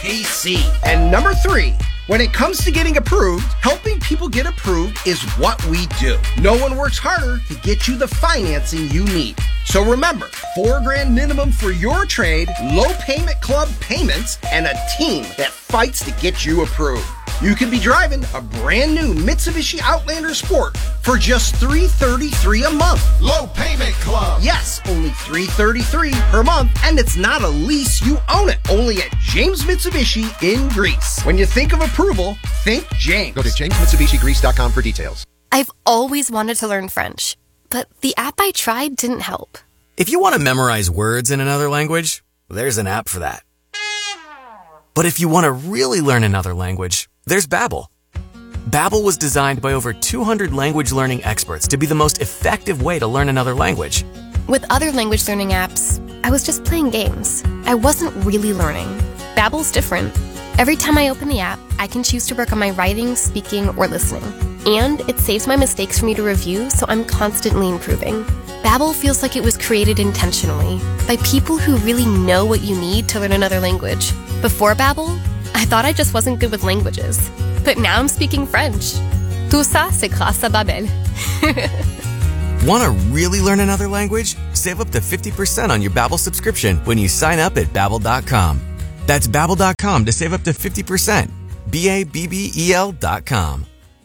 PC. And number 3, when it comes to getting approved, helping people get approved is what we do. No one works harder to get you the financing you need. So remember, $4,000 minimum for your trade, low payment club payments, and a team that fights to get you approved. You can be driving a brand new Mitsubishi Outlander Sport for just $333 a month. Low payment club. Yes, only $333 per month, and it's not a lease, you own it. Only at James Mitsubishi in Greece. When you think of approval, think James. Go to jamesmitsubishigreece.com for details. I've always wanted to learn French, but the app I tried didn't help. If you want to memorize words in another language, there's an app for that. But if you want to really learn another language, there's Babbel. Babbel was designed by over 200 language learning experts to be the most effective way to learn another language. With other language learning apps, I was just playing games. I wasn't really learning. Babbel's different. Every time I open the app, I can choose to work on my writing, speaking, or listening. And it saves my mistakes for me to review, so I'm constantly improving. Babbel feels like it was created intentionally by people who really know what you need to learn another language. Before Babbel, I thought I just wasn't good with languages. But now I'm speaking French. Tout ça, c'est grâce à Babbel. Want to really learn another language? Save up to 50% on your Babbel subscription when you sign up at Babbel.com. That's Babbel.com to save up to 50%. Babbel.com.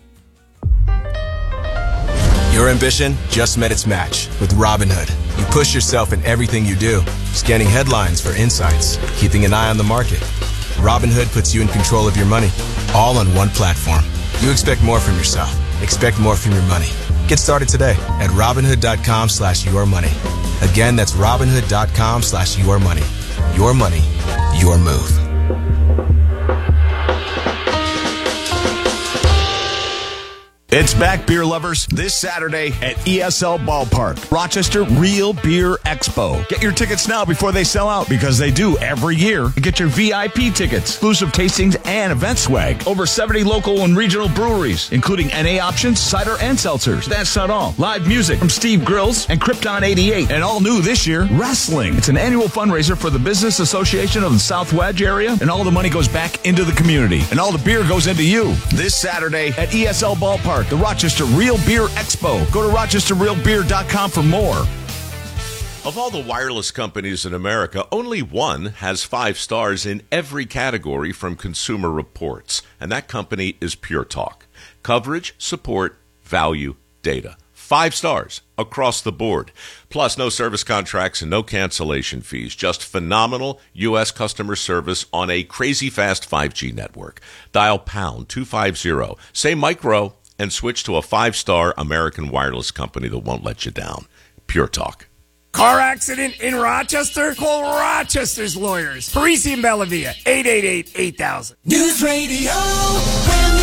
Your ambition just met its match with Robinhood. You push yourself in everything you do, scanning headlines for insights, keeping an eye on the market. Robinhood puts you in control of your money, all on one platform. You expect more from yourself. Expect more from your money. Get started today at Robinhood.com/yourmoney. Again, that's Robinhood.com/yourmoney. Your money, your move. It's back, beer lovers, this Saturday at ESL Ballpark, Rochester Real Beer Expo. Get your tickets now before they sell out, because they do every year. And get your VIP tickets, exclusive tastings, and event swag. Over 70 local and regional breweries, including NA options, cider, and seltzers. That's not all. Live music from Steve Grills and Krypton 88. And all new this year, wrestling. It's an annual fundraiser for the Business Association of the South Wedge area, and all the money goes back into the community. And all the beer goes into you. This Saturday at ESL Ballpark, the Rochester Real Beer Expo. Go to rochesterrealbeer.com for more. Of all the wireless companies in America, only one has 5 stars in every category from Consumer Reports, and that company is Pure Talk. Coverage, support, value, data. 5 stars across the board. Plus, no service contracts and no cancellation fees. Just phenomenal U.S. customer service on a crazy fast 5G network. Dial pound 250. Say micro and switch to a 5-star American wireless company that won't let you down. Pure Talk. Car accident in Rochester? Call Rochester's lawyers. Parisi and Bellavia, 888-8000. News Radio, Wham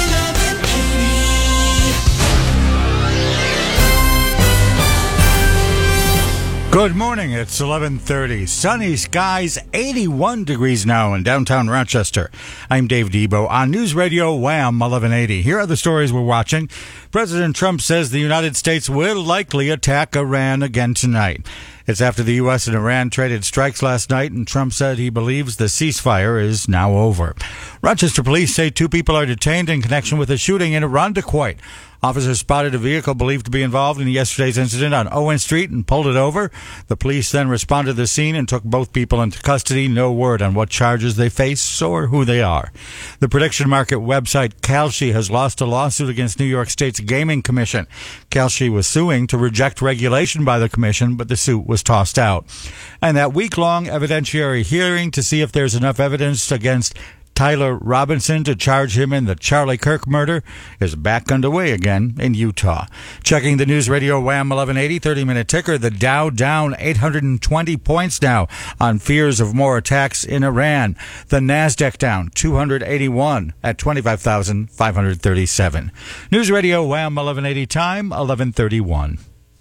1180. Good morning. It's 11:30. Sunny skies, 81 degrees now in downtown Rochester. I'm Dave Debo on News Radio Wham 1180. Here are the stories we're watching. President Trump says the United States will likely attack Iran again tonight. It's after the U.S. and Iran traded strikes last night, and Trump said he believes the ceasefire is now over. Rochester police say 2 people are detained in connection with a shooting in Irondequoit. Officers spotted a vehicle believed to be involved in yesterday's incident on Owen Street and pulled it over. The police then responded to the scene and took both people into custody. No word on what charges they face or who they are. The prediction market website Kalshi has lost a lawsuit against New York State's Gaming Commission. Kalshi was suing to reject regulation by the commission, but the suit was tossed out. And that week-long evidentiary hearing to see if there's enough evidence against Tyler Robinson to charge him in the Charlie Kirk murder is back underway again in Utah. Checking the News Radio Wham 1180 30-minute ticker, the Dow down 820 points now on fears of more attacks in Iran. The Nasdaq down 281 at 25,537. News Radio Wham 1180 time 11:31.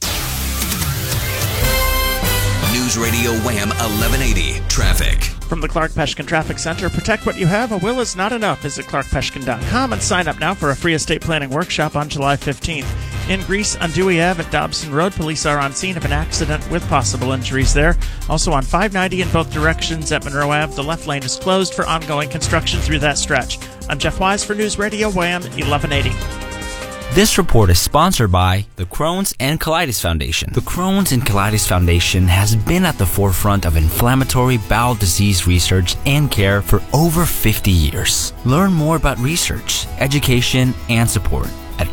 News Radio Wham 1180 traffic. From the Clark Peshkin Traffic Center, protect what you have. A will is not enough. Visit clarkpeshkin.com and sign up now for a free estate planning workshop on July 15th. In Greece, on Dewey Ave at Dobson Road, police are on scene of an accident with possible injuries there. Also on 590 in both directions at Monroe Ave, the left lane is closed for ongoing construction through that stretch. I'm Jeff Wise for News Radio Wham 1180. This report is sponsored by the Crohn's and Colitis Foundation. The Crohn's and Colitis Foundation has been at the forefront of inflammatory bowel disease research and care for over 50 years. Learn more about research, education, and support at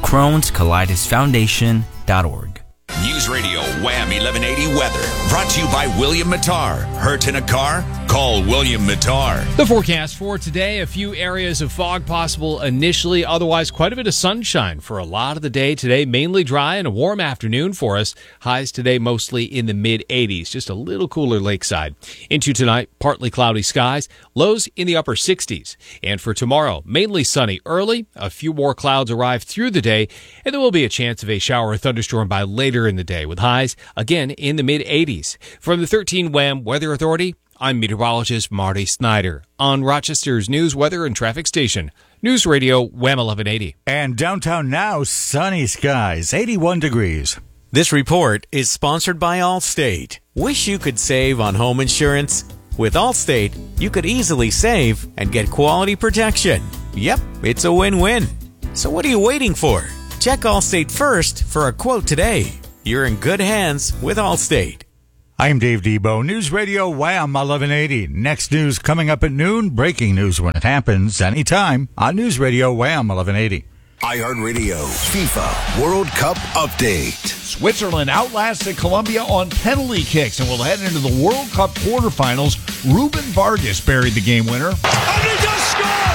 Crohn'sColitisFoundation.org. News Radio Wham 1180 weather. Brought to you by William Mattar. Hurt in a car? Call William Mattar. The forecast for today, a few areas of fog possible initially, otherwise quite a bit of sunshine for a lot of the day today. Mainly dry and a warm afternoon for us. Highs today mostly in the mid-80s, just a little cooler lakeside. Into tonight, partly cloudy skies, lows in the upper 60s. And for tomorrow, mainly sunny early, a few more clouds arrive through the day, and there will be a chance of a shower or thunderstorm by later in the day, with highs again in the mid-80s. From the 13 Wham Weather Authority, I'm meteorologist Marty Snyder on Rochester's news, weather, and traffic station. News Radio Wham 1180. And downtown now, sunny skies, 81 degrees. This report is sponsored by Allstate. Wish you could save on home insurance? With Allstate, you could easily save and get quality protection. Yep, it's a win-win. So what are you waiting for? Check Allstate first for a quote today. You're in good hands with Allstate. I'm Dave Debo, News Radio Wham 1180. Next news coming up at noon. Breaking news when it happens anytime on News Radio Wham 1180. iHeartRadio FIFA World Cup update. Switzerland outlasted Colombia on penalty kicks and will head into the World Cup quarterfinals. Ruben Vargas buried the game winner. And he does score!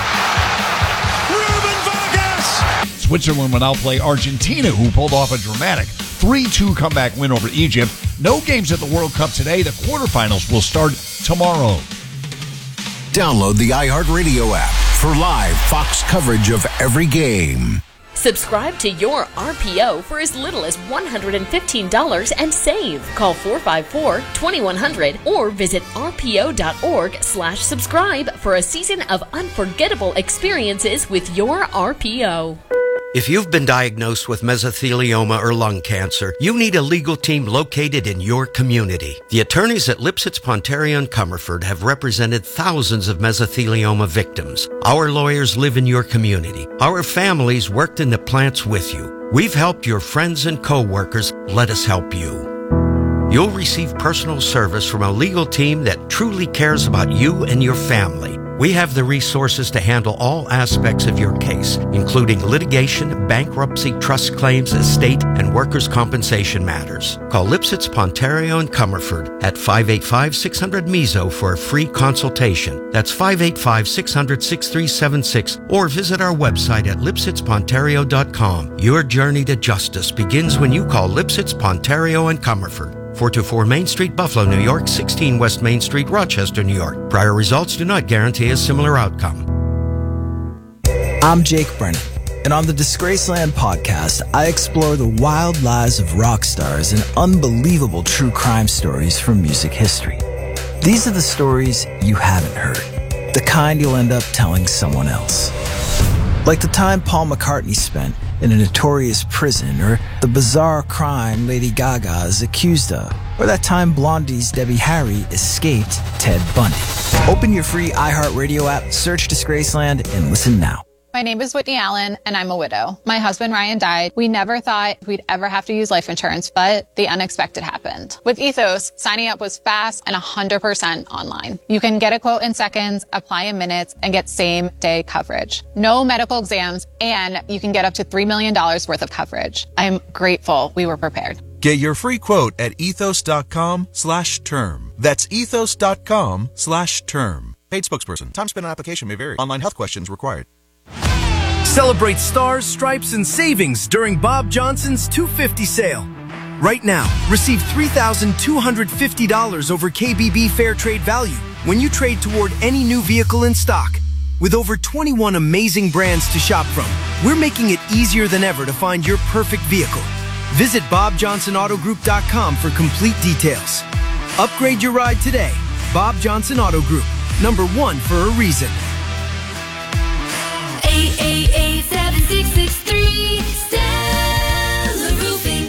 Ruben Vargas! Switzerland will now play Argentina, who pulled off a dramatic 3-2 comeback win over Egypt. No games at the World Cup today. The quarterfinals will start tomorrow. Download the iHeartRadio app for live Fox coverage of every game. Subscribe to your RPO for as little as $115 and save. Call 454-2100 or visit rpo.org/subscribe for a season of unforgettable experiences with your RPO. If you've been diagnosed with mesothelioma or lung cancer, you need a legal team located in your community. The attorneys at Lipsitz, Pontario, and Comerford have represented thousands of mesothelioma victims. Our lawyers live in your community. Our families worked in the plants with you. We've helped your friends and co-workers. Let us help you. You'll receive personal service from a legal team that truly cares about you and your family. We have the resources to handle all aspects of your case, including litigation, bankruptcy, trust claims, estate, and workers' compensation matters. Call Lipsitz, Pontario, and Comerford at 585-600-MESO for a free consultation. That's 585-600-6376, or visit our website at lipsitzpontario.com. Your journey to justice begins when you call Lipsitz, Pontario, and Comerford. 424 Main Street, Buffalo, New York, 16 West Main Street, Rochester, New York. Prior results do not guarantee a similar outcome. I'm Jake Brennan, and on the Disgraceland podcast, I explore the wild lives of rock stars and unbelievable true crime stories from music history. These are the stories you haven't heard, the kind you'll end up telling someone else. Like the time Paul McCartney spent in a notorious prison, or the bizarre crime Lady Gaga is accused of, or that time Blondie's Debbie Harry escaped Ted Bundy. Open your free iHeartRadio app, search Disgraceland, and listen now. My name is Whitney Allen, and I'm a widow. My husband, Ryan, died. We never thought we'd ever have to use life insurance, but the unexpected happened. With Ethos, signing up was fast and 100% online. You can get a quote in seconds, apply in minutes, and get same-day coverage. No medical exams, and you can get up to $3 million worth of coverage. I'm grateful we were prepared. Get your free quote at ethos.com/term. That's ethos.com/term. Paid spokesperson. Time spent on application may vary. Online health questions required. Celebrate stars, stripes, and savings during Bob Johnson's 250 sale. Right now, receive $3,250 over KBB Fair Trade value when you trade toward any new vehicle in stock. With over 21 amazing brands to shop from, we're making it easier than ever to find your perfect vehicle. Visit BobJohnsonAutoGroup.com for complete details. Upgrade your ride today. Bob Johnson Auto Group, #1 for a reason. 888-7663 Stellar.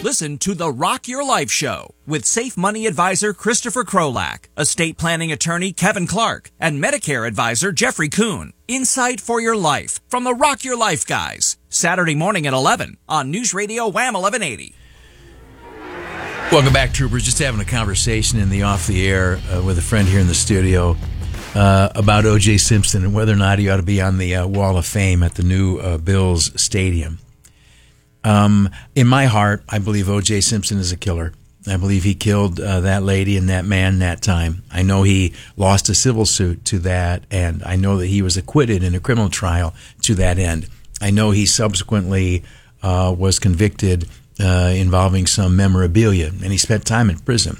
Listen to the Rock Your Life Show with Safe Money advisor Christopher Krolak, estate planning attorney Kevin Clark, and Medicare advisor Jeffrey Kuhn. Insight for your life from the Rock Your Life guys. Saturday morning at 11 on News Radio Wham 1180. Welcome back, troopers. Just having a conversation in the off the air with a friend here in the studio about O.J. Simpson and whether or not he ought to be on the Wall of Fame at the new Bills Stadium. In my heart, I believe O.J. Simpson is a killer. I believe he killed that lady and that man that time. I know he lost a civil suit to that, and I know that he was acquitted in a criminal trial to that end. I know he subsequently was convicted involving some memorabilia, and he spent time in prison.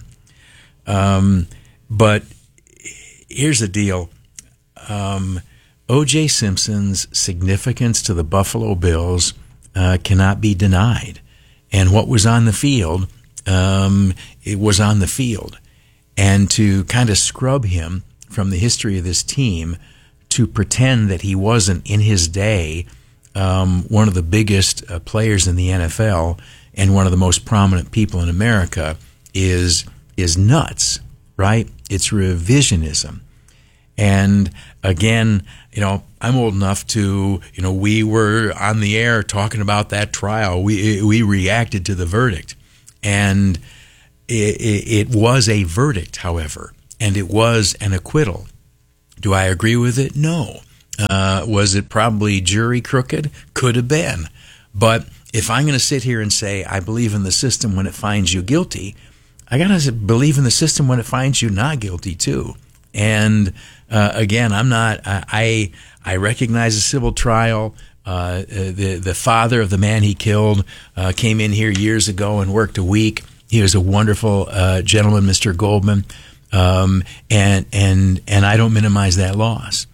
But here's the deal. O.J. Simpson's significance to the Buffalo Bills cannot be denied. And what was on the field, it was on the field. And to kind of scrub him from the history of this team, to pretend that he wasn't in his day one of the biggest players in the NFL and one of the most prominent people in America is nuts, right? It's revisionism. And again, I'm old enough to, we were on the air talking about that trial. We reacted to the verdict. And it was a verdict, however, and it was an acquittal. Do I agree with it? No. Was it probably jury crooked? Could have been. But if I'm going to sit here and say I believe in the system when it finds you guilty, I got to believe in the system when it finds you not guilty too. And again, I'm not. I recognize a civil trial. The father of the man he killed came in here years ago and worked a week. He was a wonderful gentleman, Mr. Goldman, and I don't minimize that loss.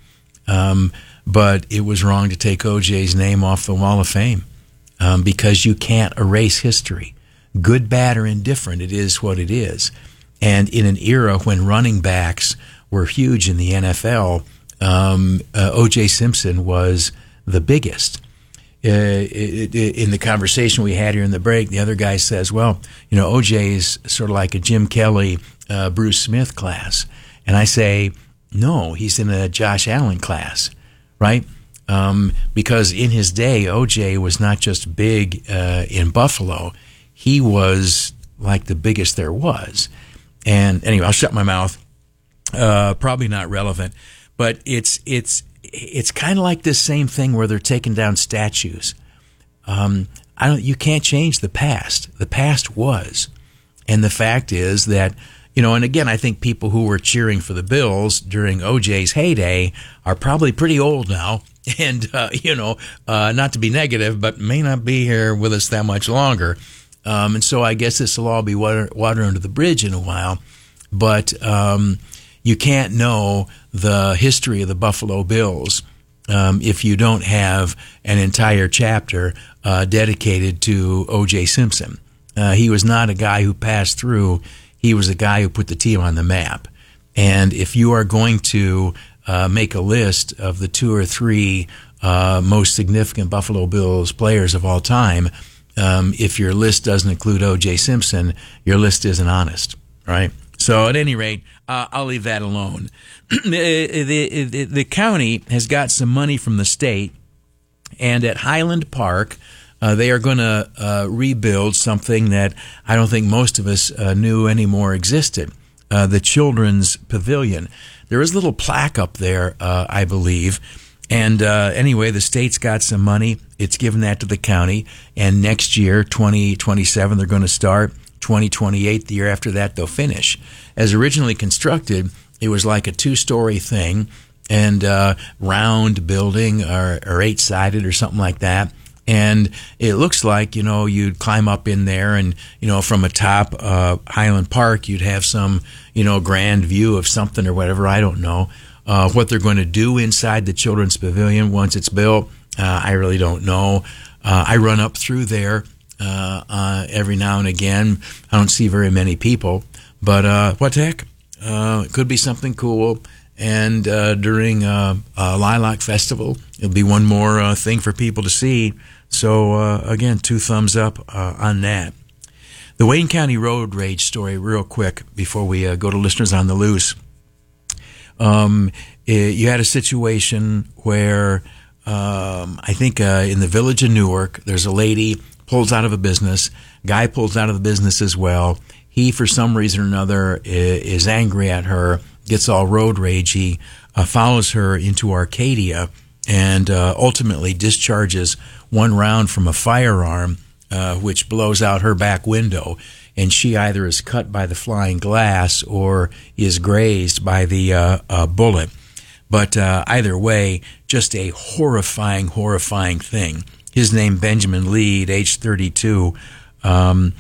But it was wrong to take O.J.'s name off the Wall of Fame because you can't erase history. Good, bad, or indifferent, it is what it is. And in an era when running backs were huge in the NFL, O.J. Simpson was the biggest. In the conversation we had here in the break, the other guy says, well, O.J. is sort of like a Jim Kelly, Bruce Smith class. And I say, no, he's in a Josh Allen class, right? Because in his day, O.J. was not just big in Buffalo. He was like the biggest there was. And anyway, I'll shut my mouth. Probably not relevant. But it's kind of like this same thing where they're taking down statues. You can't change the past. The past was. And the fact is that, and again, I think people who were cheering for the Bills during O.J.'s heyday are probably pretty old now. And, not to be negative, but may not be here with us that much longer. And so I guess this will all be water under the bridge in a while. But you can't know the history of the Buffalo Bills if you don't have an entire chapter dedicated to O.J. Simpson. He was not a guy who passed through. He was a guy who put the team on the map. And if you are going to make a list of the 2 or 3 most significant Buffalo Bills players of all time, if your list doesn't include O.J. Simpson, your list isn't honest, right? So at any rate, I'll leave that alone. The county has got some money from the state, and at Highland Park, they are going to rebuild something that I don't think most of us knew anymore existed, the Children's Pavilion. There is a little plaque up there, I believe. And anyway, the state's got some money. It's given that to the county. And next year, 2027, they're going to start. 2028, the year after that, they'll finish. As originally constructed, it was like a 2-story thing and round building or 8-sided or something like that. And it looks like, you'd climb up in there and, from atop Highland Park, you'd have some, grand view of something or whatever. I don't know. What they're going to do inside the Children's Pavilion once it's built, I really don't know. I run up through there every now and again. I don't see very many people, but what the heck? It could be something cool. And during Lilac Festival, it'll be one more thing for people to see. So again, 2 thumbs up on that. The Wayne County road rage story, real quick, before we go to listeners on the loose. You had a situation where I think in the village of Newark, there's a lady pulls out of a business, guy pulls out of the business as well. He, for some reason or another, is angry at her, gets all road ragey, follows her into Arcadia, and ultimately discharges one round from a firearm, which blows out her back window, and she either is cut by the flying glass or is grazed by the bullet. But either way, just a horrifying thing. His name, Benjamin Lead, age 32, and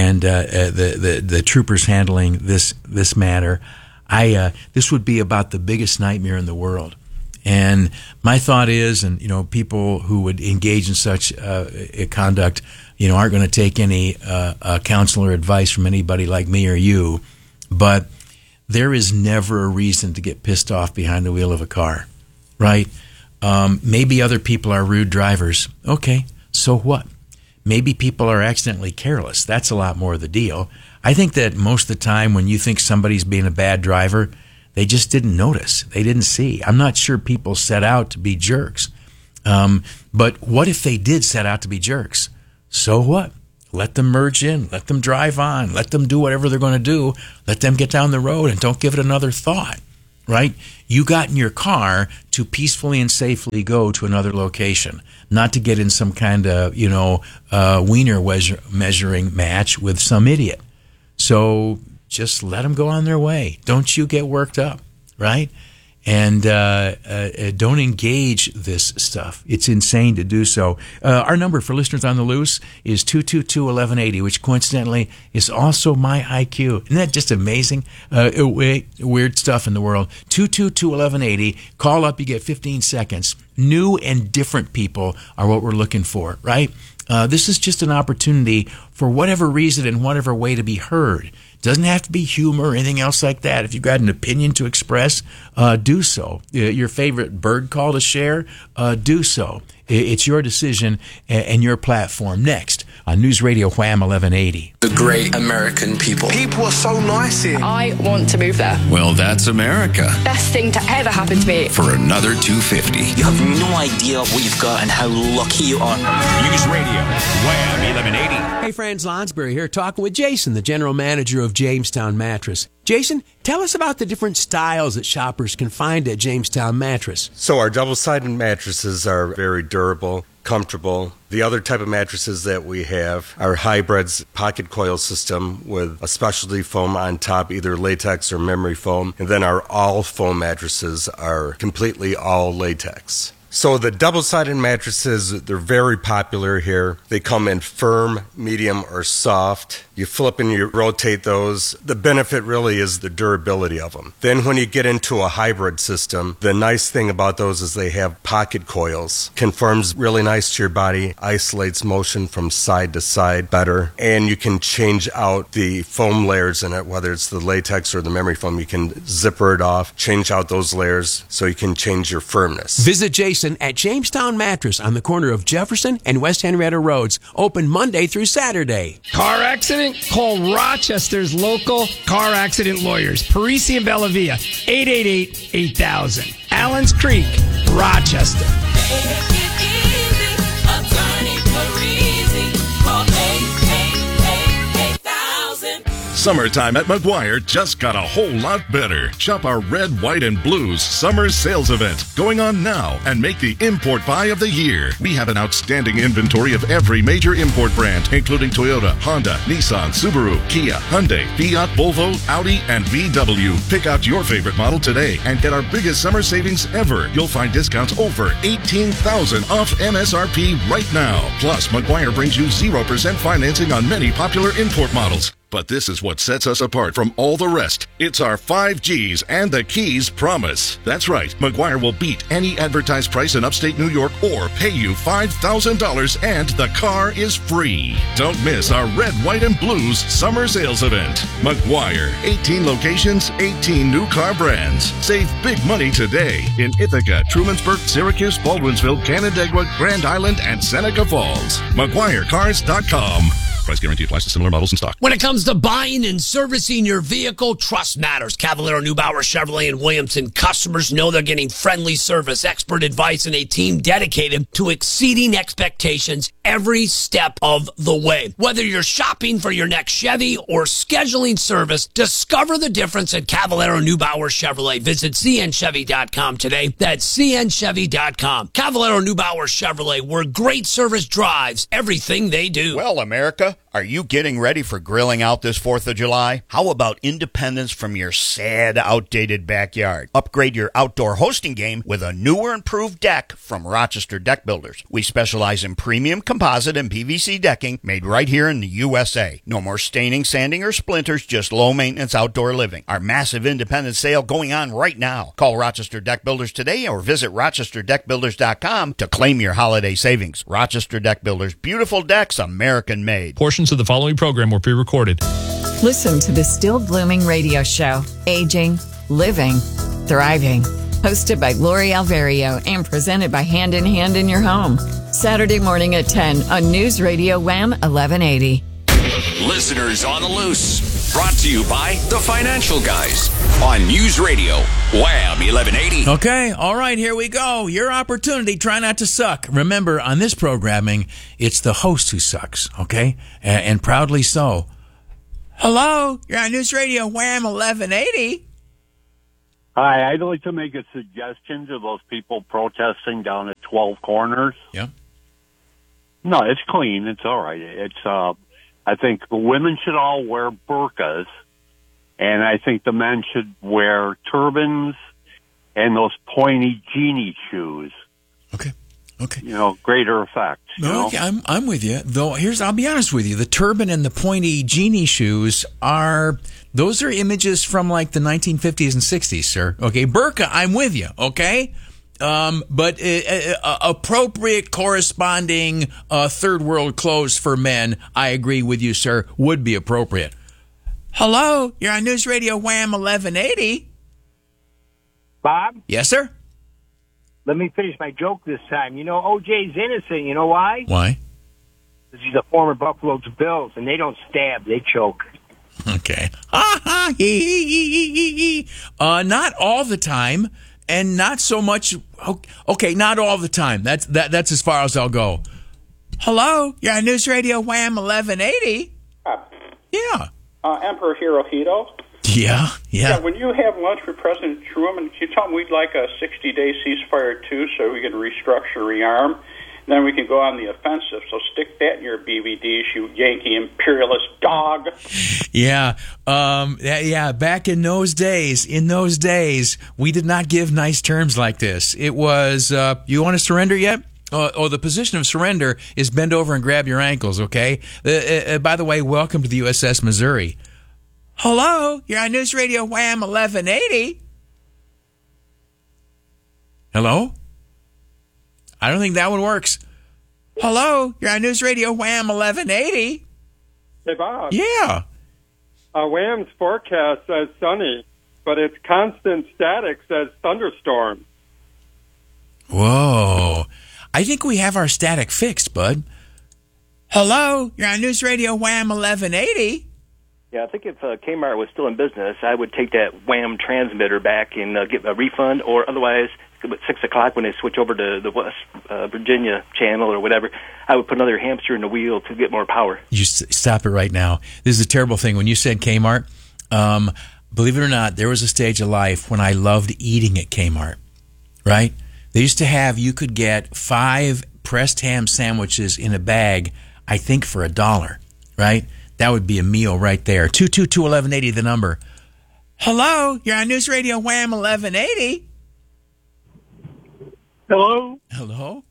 the troopers handling this matter. This would be about the biggest nightmare in the world. And my thought is, and people who would engage in such conduct, aren't going to take any counsel or advice from anybody like me or you. But there is never a reason to get pissed off behind the wheel of a car, right? Maybe other people are rude drivers. Okay, so what? Maybe people are accidentally careless. That's a lot more of the deal. I think that most of the time when you think somebody's being a bad driver, they just didn't notice. They didn't see. I'm not sure people set out to be jerks. But what if they did set out to be jerks? So what? Let them merge in. Let them drive on. Let them do whatever they're going to do. Let them get down the road and don't give it another thought, right? You got in your car to peacefully and safely go to another location, not to get in some kind of, wiener measuring match with some idiot. So just let them go on their way. Don't you get worked up, right? And don't engage this stuff. It's insane to do so. Our number for listeners on the loose is 222-1180, which coincidentally is also my IQ. Isn't that just amazing? Weird stuff in the world. 222-1180. Call up, you get 15 seconds. New and different people are what we're looking for, right? This is just an opportunity for whatever reason and whatever way to be heard. Doesn't have to be humor or anything else like that. If you've got an opinion to express, do so. Your favorite bird call to share, do so. It's your decision and your platform. Next on News Radio Wham 1180. The great American people. People are so nice here. I want to move there. Well, that's America. Best thing to ever happen to me. For another $250. You have no idea what you've got and how lucky you are. News Radio Wham 1180. Hey, Franz Lonsberry here, talking with Jason, the general manager of Jamestown Mattress. Jason, tell us about the different styles that shoppers can find at Jamestown Mattress. So our double-sided mattresses are very durable, comfortable. The other type of mattresses that we have are hybrids, pocket coil system with a specialty foam on top, either latex or memory foam. And then our all foam mattresses are completely all latex. So the double-sided mattresses, they're very popular here. They come in firm, medium, or soft. You flip and you rotate those. The benefit really is the durability of them. Then when you get into a hybrid system, the nice thing about those is they have pocket coils. Conforms really nice to your body, isolates motion from side to side better, and you can change out the foam layers in it, whether it's the latex or the memory foam. You can zipper it off, change out those layers so you can change your firmness. Visit Jason at Jamestown Mattress on the corner of Jefferson and West Henrietta Roads. Open Monday through Saturday. Car accident? Call Rochester's local car accident lawyers. Parisi and Bellavia, 888-8000. Allens Creek, Rochester. Summertime at McGuire just got a whole lot better. Shop our Red, White, and Blues Summer Sales Event going on now and make the import buy of the year. We have an outstanding inventory of every major import brand, including Toyota, Honda, Nissan, Subaru, Kia, Hyundai, Fiat, Volvo, Audi, and VW. Pick out your favorite model today and get our biggest summer savings ever. You'll find discounts over $18,000 off MSRP right now. Plus, McGuire brings you 0% financing on many popular import models. But this is what sets us apart from all the rest. It's our 5 G's and the Keys promise. That's right, McGuire will beat any advertised price in upstate New York or pay you $5,000 and the car is free. Don't miss our Red, White, and Blues Summer Sales Event. McGuire, 18 locations, 18 new car brands. Save big money today in Ithaca, Trumansburg, Syracuse, Baldwinsville, Canandaigua, Grand Island, and Seneca Falls. McGuireCars.com. Price guarantee applies to similar models in stock. When it comes to buying and servicing your vehicle, trust matters. Cavallaro Neubauer Chevrolet in Williamson customers know they're getting friendly service, expert advice, and a team dedicated to exceeding expectations every step of the way. Whether you're shopping for your next Chevy or scheduling service, discover the difference at Cavallaro Neubauer Chevrolet. Visit cnchevy.com today. That's cnchevy.com. Cavallaro Neubauer Chevrolet, where great service drives everything they do. Well, America, are you getting ready for grilling out this 4th of July? How about independence from your sad, outdated backyard? Upgrade your outdoor hosting game with a newer, improved deck from Rochester Deck Builders. We specialize in premium composite and PVC decking made right here in the USA. No more staining, sanding, or splinters, just low-maintenance outdoor living. Our massive independent sale going on right now. Call Rochester Deck Builders today or visit rochesterdeckbuilders.com to claim your holiday savings. Rochester Deck Builders, beautiful decks, American-made. Portions of the following program were pre-recorded. Listen to the Still Blooming radio show, Aging, Living, Thriving. Hosted by Lori Alvario and presented by Hand in Hand in Your Home. Saturday morning at 10 on News Radio Wham 1180. Listeners on the Loose. Brought to you by the Financial Guys on News Radio Wham 1180. Okay, all right, here we go. Your opportunity. Try not to suck. Remember, on this programming, it's the host who sucks, okay? And proudly so. Hello, you're on News Radio Wham 1180. Hi, I'd like to make a suggestion to those people protesting down at 12 Corners. Yeah. No, it's clean. It's all right. I think the women should all wear burqas, and I think the men should wear turbans and those pointy genie shoes. Okay. Greater effect. Okay, I'm with you. Though I'll be honest with you, the turban and the pointy genie shoes those are images from like the 1950s and 60s, sir. Okay, burqa, I'm with you. Okay. But appropriate corresponding third world clothes for men, I agree with you, sir, would be appropriate. Hello, you're on News Radio Wham 1180. Bob? Yes, sir? Let me finish my joke this time. OJ's innocent. You know why? Why? Because he's a former Buffalo Bills, and they don't stab, they choke. Okay. Not all the time. And not so much. Okay, not all the time. That's as far as I'll go. Hello, you're on News Radio Wham 1180. Yeah. Emperor Hirohito. Yeah. When you have lunch with President Truman, can you tell him we'd like a 60-day ceasefire too, so we can restructure, rearm, and then we can go on the offensive. So stick that in your BVDs, you Yankee imperialist dog. Yeah. Back in those days, we did not give nice terms like this. It was, you want to surrender yet? The position of surrender is bend over and grab your ankles, okay? By the way, welcome to the USS Missouri. Hello, you're on News Radio Wham 1180. Hello? I don't think that one works. Hello, you're on News Radio Wham 1180. Hey, Bob. Yeah. Wham's forecast says sunny, but its constant static says thunderstorm. Whoa. I think we have our static fixed, bud. Hello, you're on News Radio Wham 1180. Yeah, I think if Kmart was still in business, I would take that Wham transmitter back and get a refund, or otherwise, at 6 o'clock when they switch over to the West Virginia channel or whatever, I would put another hamster in the wheel to get more power. You stop it right now. This is a terrible thing. When you said Kmart, believe it or not, there was a stage of life when I loved eating at Kmart, right? They used to have, you could get 5 pressed ham sandwiches in a bag, I think for $1, right? That would be a meal right there. 222-1180, the number. Hello, you're on News Radio Wham 1180. Hello? Hello?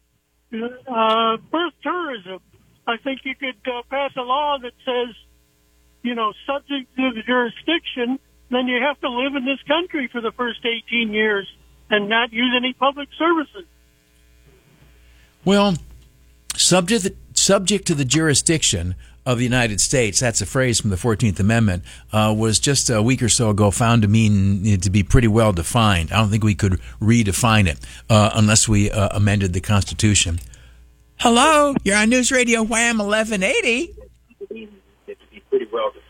Birth tourism. I think you could pass a law that says, subject to the jurisdiction, then you have to live in this country for the first 18 years and not use any public services. Well, subject to the jurisdiction of the United States, that's a phrase from the 14th Amendment, was just a week or so ago found to mean to be pretty well defined. I don't think we could redefine it unless we amended the Constitution. Hello, you're on News Radio Wham 1180.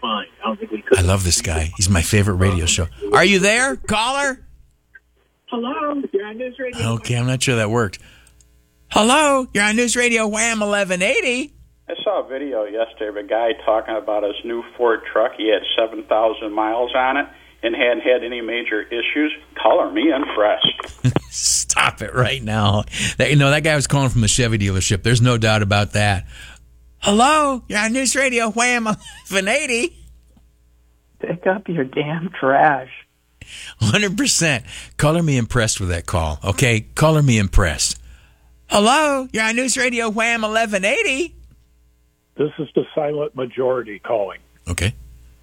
fine. I don't think we could. I love this guy. He's my favorite radio show. Are you there, caller? Hello, you're on News Radio. Okay, I'm not sure that worked. Hello, you're on News Radio Wham 1180. I saw a video yesterday of a guy talking about his new Ford truck. He had 7,000 miles on it and hadn't had any major issues. Color me impressed. Stop it right now. That guy was calling from the Chevy dealership. There's no doubt about that. Hello, you're on News Radio Wham 1180. Pick up your damn trash. 100%. Color me impressed with that call. Okay, color me impressed. Hello, you're on News Radio Wham 1180. This is the silent majority calling. Okay.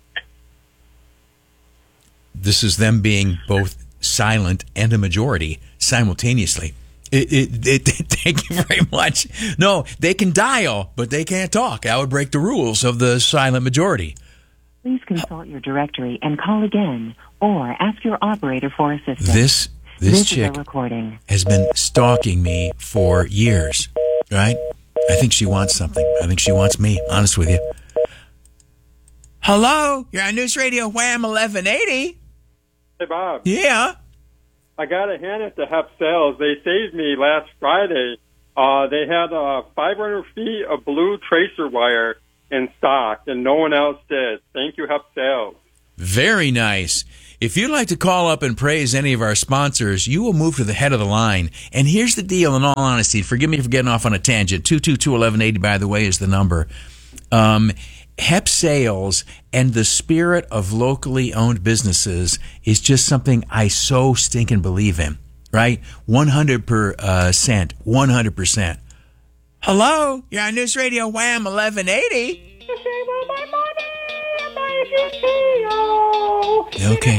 This is them being both silent and a majority simultaneously. Thank you very much. No, they can dial, but they can't talk. That would break the rules of the silent majority. Please consult your directory and call again, or ask your operator for assistance. This chick has been stalking me for years, right? I think she wants something. I think she wants me, honest with you. Hello, you're on News Radio Wham 1180. Hey, Bob. Yeah? I got to hand it to Hep Sales. They saved me last Friday. They had 500 feet of blue tracer wire in stock, and no one else did. Thank you, Hep Sales. Very nice. If you'd like to call up and praise any of our sponsors, you will move to the head of the line. And here's the deal, in all honesty. Forgive me for getting off on a tangent. 222-1180, by the way, is the number. Hep Sales and the spirit of locally owned businesses is just something I so stinking believe in, right? 100%. 100%. Hello? You're on News Radio Wham 1180. Okay.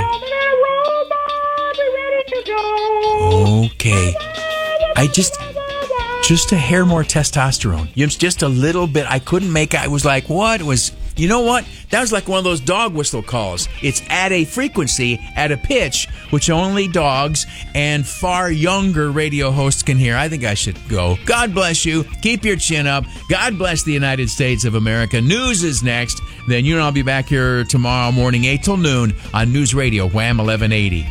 Okay. Just a hair more testosterone. Just a little bit. I couldn't make it. I was like, what? You know what? That was like one of those dog whistle calls. It's at a frequency, at a pitch, which only dogs and far younger radio hosts can hear. I think I should go. God bless you. Keep your chin up. God bless the United States of America. News is next. Then you and I'll be back here tomorrow morning, 8 till noon on News Radio Wham 1180.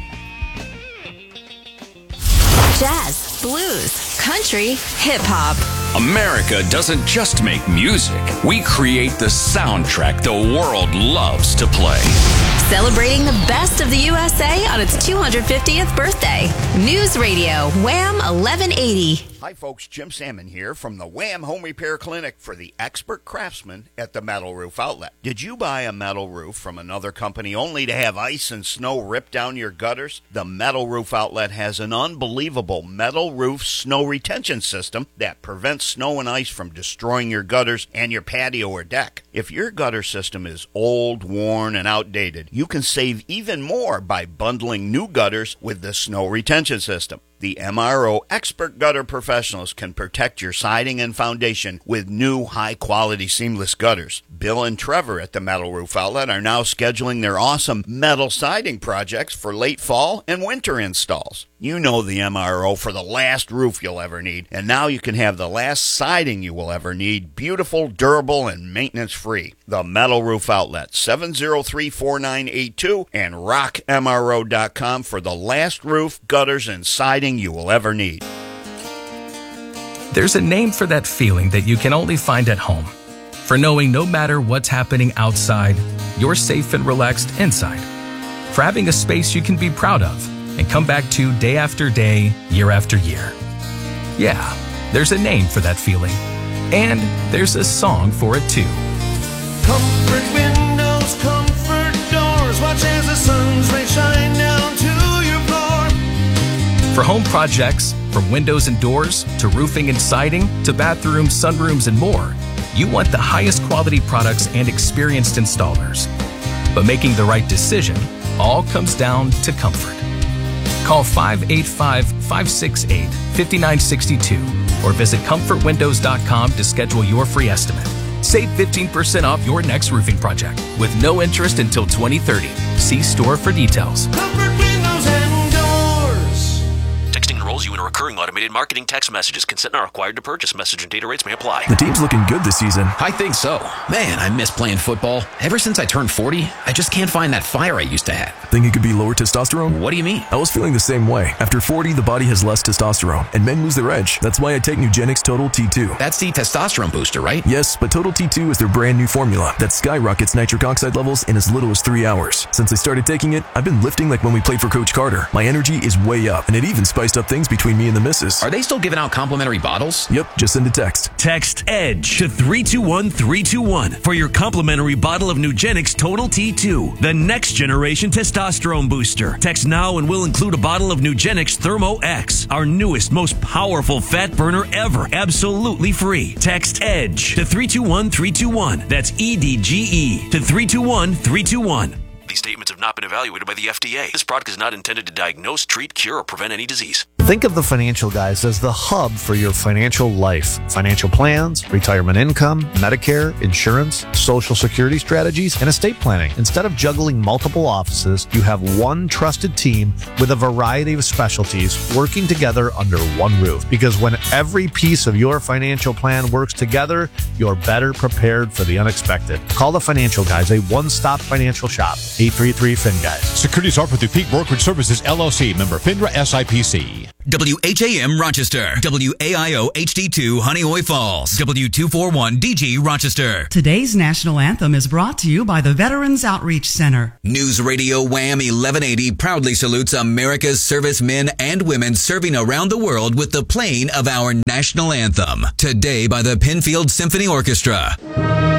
Jazz, blues, country, hip-hop. America doesn't just make music. We create the soundtrack the world loves to play. Celebrating the best of the USA on its 250th birthday. News Radio, Wham 1180. Hi, folks. Jim Salmon here from the Wham Home Repair Clinic for the expert craftsman at the Metal Roof Outlet. Did you buy a metal roof from another company only to have ice and snow rip down your gutters? The Metal Roof Outlet has an unbelievable metal roof snow retention system that prevents snow and ice from destroying your gutters and your patio or deck. If your gutter system is old, worn, and outdated, you can save even more by bundling new gutters with the snow retention system. The MRO expert gutter professionals can protect your siding and foundation with new high-quality seamless gutters. Bill and Trevor at the Metal Roof Outlet are now scheduling their awesome metal siding projects for late fall and winter installs. You know the MRO for the last roof you'll ever need, and now you can have the last siding you will ever need, beautiful, durable, and maintenance-free. The Metal Roof Outlet, 703-4982, and rockmro.com for the last roof, gutters, and siding you will ever need. There's a name for that feeling that you can only find at home. For knowing no matter what's happening outside, you're safe and relaxed inside. For having a space you can be proud of and come back to day after day, year after year. Yeah, there's a name for that feeling. And there's a song for it too. Comfort windows, comfort doors. Watch as the sun's rays shine down to your floor. For home projects, from windows and doors to roofing and siding to bathrooms, sunrooms, and more, you want the highest quality products and experienced installers. But making the right decision all comes down to comfort. Call 585-568-5962 or visit comfortwindows.com to schedule your free estimate. Save 15% off your next roofing project with no interest until 2030. See store for details. Comfort windows and doors. Texting enroll enrolls you in a recurring automated marketing text messages. Consent not required to purchase. Message and data rates may apply. The team's looking good this season. I think so. Man, I miss playing football. Ever since I turned 40, I just can't find that fire I used to have. Think it could be lower testosterone? What do you mean? I was feeling the same way. After 40, the body has less testosterone, and men lose their edge. That's why I take Nugenix Total T2. That's the testosterone booster, right? Yes, but Total T2 is their brand new formula that skyrockets nitric oxide levels in as little as 3 hours. Since I started taking it, I've been lifting like when we played for Coach Carter. My energy is way up, and it even spiced up things between me and the missus. Are they still giving out complimentary bottles? Yep, just send a text. Text EDGE to 321-321 for your complimentary bottle of Nugenix Total T2, the next generation testosterone booster. Text now and we'll include a bottle of Nugenix Thermo X, our newest, most powerful fat burner ever, absolutely free. Text EDGE to 321-321. That's EDGE to 321-321. These statements have not been evaluated by the FDA. This product is not intended to diagnose, treat, cure, or prevent any disease. Think of the Financial Guys as the hub for your financial life. Financial plans, retirement income, Medicare, insurance, Social Security strategies, and estate planning. Instead of juggling multiple offices, you have one trusted team with a variety of specialties working together under one roof. Because when every piece of your financial plan works together, you're better prepared for the unexpected. Call the Financial Guys, a one-stop financial shop. 833-FIN-GUYS. Securities offered through Peak Brokerage Services, LLC, member FINRA SIPC. WHAM Rochester, WAIO HD2 Honeoye Falls, W241 DG Rochester. Today's national anthem is brought to you by the Veterans Outreach Center. News Radio Wham 1180 proudly salutes America's servicemen and women serving around the world with the playing of our national anthem. Today by the Penfield Symphony Orchestra.